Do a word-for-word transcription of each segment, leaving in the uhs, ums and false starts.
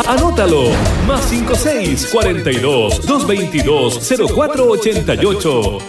Anótalo. Más cinco seis cuarenta y dos, doscientos veintidós, cero cuatro ochenta y ocho.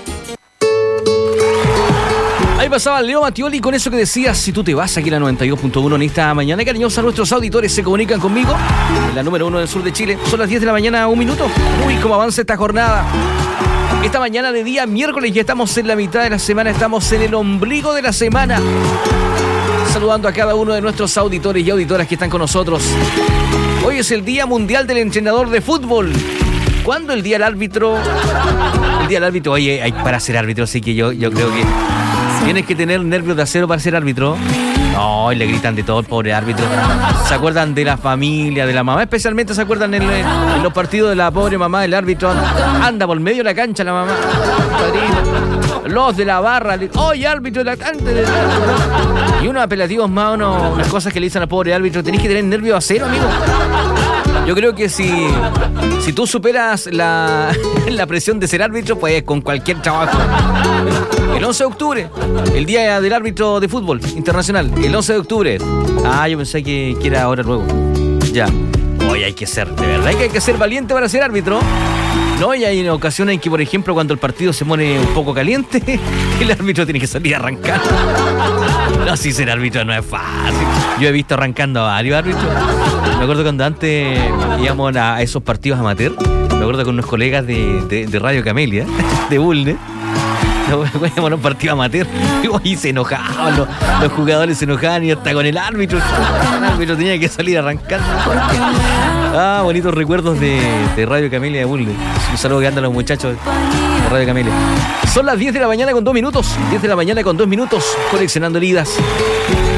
Ahí pasaba Leo Mattioli con eso que decías, si tú te vas aquí a la noventa y dos punto uno en esta mañana cariñosa. Nuestros auditores se comunican conmigo en la número uno del sur de Chile. Son las diez de la mañana, un minuto. Uy, cómo avanza esta jornada. Esta mañana de día miércoles, ya estamos en la mitad de la semana, estamos en el ombligo de la semana. Saludando a cada uno de nuestros auditores y auditoras que están con nosotros. Hoy es el Día Mundial del Entrenador de Fútbol. ¿Cuándo el Día del Árbitro? El Día del Árbitro, oye, hay para ser árbitro, así que yo, yo creo que tienes que tener nervios de acero para ser árbitro. No, y le gritan de todo el pobre árbitro. Se acuerdan de la familia, de la mamá, especialmente se acuerdan en, en los partidos de la pobre mamá del árbitro. Anda por medio de la cancha la mamá. Los de la barra, oye, árbitro de la cancha. Y unos apelativos más, unos, unas cosas que le dicen al pobre árbitro. Tenés que tener nervios de acero, amigo. Yo creo que si, si tú superas la, la presión de ser árbitro, pues con cualquier trabajo. El once de octubre, el Día del Árbitro de Fútbol Internacional. El once de octubre. Ah, yo pensé que, que era ahora luego. Ya. Hoy hay que ser, de verdad que hay que ser valiente para ser árbitro. No, y hay ocasiones en que, por ejemplo, cuando el partido se pone un poco caliente, el árbitro tiene que salir a arrancar. No, si ser árbitro no es fácil. Yo he visto arrancando a varios árbitros. Me acuerdo cuando antes íbamos a esos partidos amateur. Me acuerdo con unos colegas de, de, de Radio Camelia, de Bulnes. Íbamos a un partido amateur y se enojaban, los, los jugadores se enojaban y hasta con el árbitro. El árbitro tenía que salir a arrancar. Ah, bonitos recuerdos de, de Radio Camelia de Bulnes. Un saludo grande a los muchachos de Radio Camelia. Son las diez de la mañana con dos minutos. diez de la mañana con dos minutos. Coleccionando heridas.